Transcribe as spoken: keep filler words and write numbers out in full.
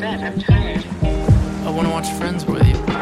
bed. I'm tired. I want to watch Friends with you.